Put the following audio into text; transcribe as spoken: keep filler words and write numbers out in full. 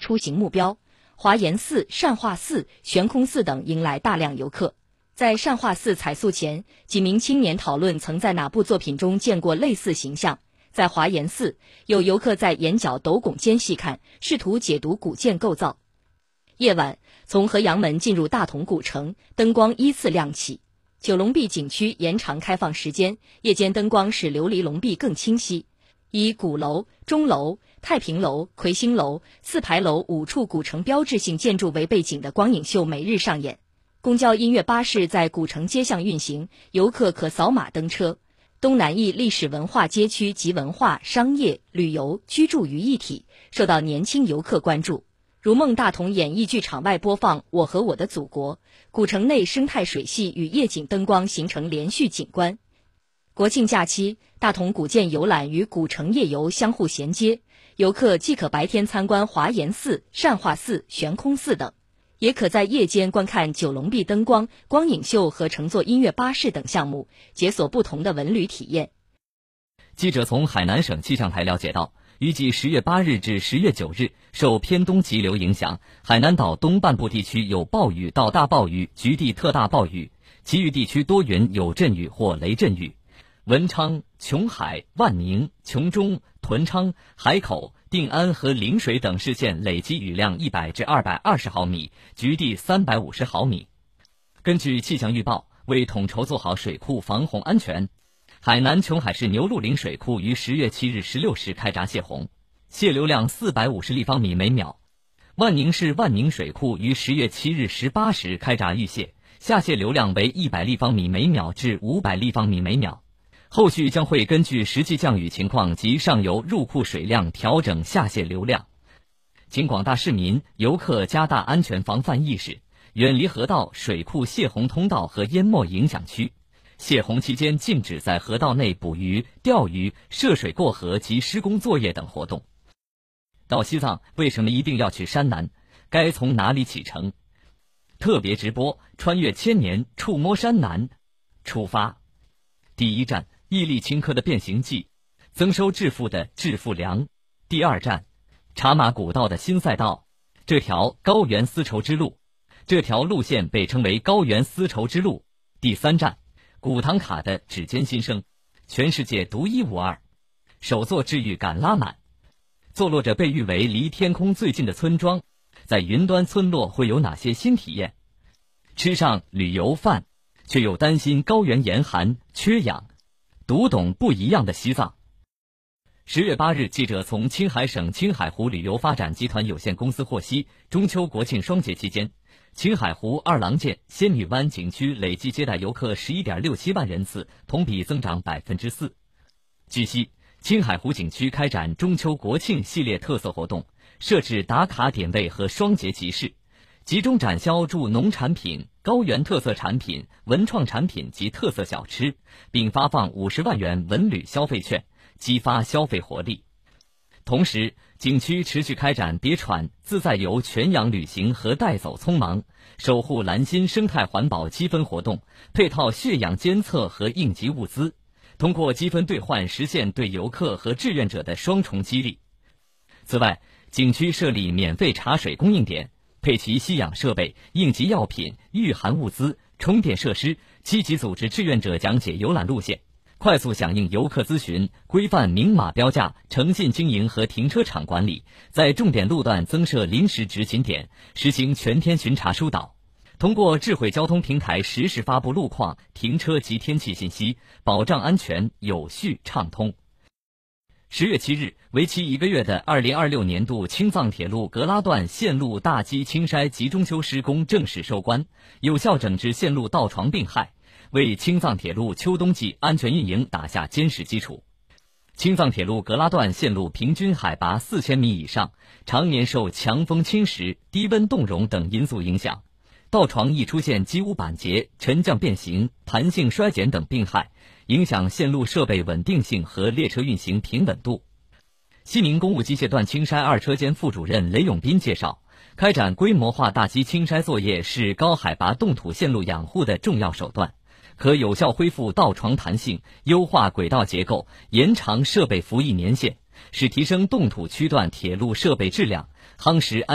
出行目标，华严寺、善化寺、悬空寺等迎来大量游客。在善化寺彩塑前，几名青年讨论曾在哪部作品中见过类似形象。在华严寺，有游客在眼角斗拱间细看，试图解读古建构造。夜晚，从河阳门进入大同古城，灯光依次亮起。九龙壁景区延长开放时间，夜间灯光使琉璃龙壁更清晰。以鼓楼、钟楼、太平楼、魁星楼、四牌楼五处古城标志性建筑为背景的光影秀每日上演。公交音乐巴士在古城街巷运行，游客可扫码登车。东南翼历史文化街区集文化、商业、旅游、居住于一体，受到年轻游客关注。如梦大同演艺剧场外播放《我和我的祖国》，古城内生态水系与夜景灯光形成连续景观。国庆假期，大同古建游览与古城夜游相互衔接，游客既可白天参观华严寺、善化寺、悬空寺等，也可在夜间观看九龙壁灯光、光影秀和乘坐音乐巴士等项目，解锁不同的文旅体验。 记者从海南省气象台了解到，预计十月八日至十月九日，受偏东急流影响，海南岛东半部地区有暴雨到大暴雨，局地特大暴雨，其余地区多云有阵雨或雷阵雨。文昌、琼海、万宁、琼中、屯昌、海口、定安和陵水等市县累计雨量一百至二百二十毫米，局地三百五十毫米。根据气象预报，为统筹做好水库防洪安全，海南琼海市牛鹿岭水库于十月七日十六时开闸泄洪，泄流量四百五十立方米每秒。万宁市万宁水库于十月七日十八时开闸预泄，下泄流量为一百立方米每秒至五百立方米每秒。后续将会根据实际降雨情况及上游入库水量调整下泄流量。请广大市民、游客加大安全防范意识，远离河道、水库泄洪通道和淹没影响区。泄洪期间禁止在河道内捕鱼、钓鱼、涉水过河及施工作业等活动。到西藏为什么一定要去山南？该从哪里启程？特别直播穿越千年，触摸山南，出发。第一站，毅力顷刻的变形记，增收致富的致富粮。第二站，茶马古道的新赛道，这条高原丝绸之路，这条路线被称为高原丝绸之路。第三站，古唐卡的指尖新生，全世界独一无二。首座治愈感拉满，坐落着被誉为离天空最近的村庄，在云端村落会有哪些新体验？吃上旅游饭，却又担心高原严寒缺氧，读懂不一样的西藏。十月八日，记者从青海省青海湖旅游发展集团有限公司获悉，中秋国庆双节期间，青海湖二郎剑、仙女湾景区累计接待游客 十一点六七万人次，同比增长 百分之四。 据悉，青海湖景区开展中秋国庆系列特色活动，设置打卡点位和双节集市，集中展销助农产品、高原特色产品、文创产品及特色小吃，并发放五十万元文旅消费券，激发消费活力。同时，景区持续开展叠喘、自在游全氧旅行和带走匆忙、守护蓝心生态环保积分活动，配套血氧监测和应急物资，通过积分兑换实现对游客和志愿者的双重激励。此外，景区设立免费茶水供应点，配齐吸氧设备、应急药品、御寒物资、充电设施，积极组织志愿者讲解游览路线，快速响应游客咨询，规范明码标价、诚信经营和停车场管理，在重点路段增设临时执勤点，实行全天巡查疏导。通过智慧交通平台实时发布路况、停车及天气信息，保障安全有序畅通。十月七日，为期一个月的二零二六年度青藏铁路格拉段线路大基青筛集中修施工正式收官，有效整治线路倒床并害，为青藏铁路秋冬季安全运营打下坚实基础。青藏铁路格拉段线路平均海拔四千米以上，常年受强风侵蚀、低温冻融等因素影响，倒床易出现机污板结、沉降变形、弹性衰减等病害，影响线路设备稳定性和列车运行平稳度。西宁公务机械段青筛二车间副主任雷永斌介绍，开展规模化大基青筛作业是高海拔冻土线路养护的重要手段，可有效恢复倒床弹性，优化轨道结构，延长设备服役年限，使提升冻土区段铁路设备质量，夯实安